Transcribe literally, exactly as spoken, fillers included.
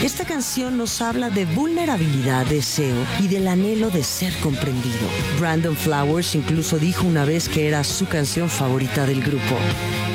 Esta canción nos habla de vulnerabilidad, deseo y del anhelo de ser comprendido. Brandon Flowers incluso dijo una vez que era su canción favorita del grupo.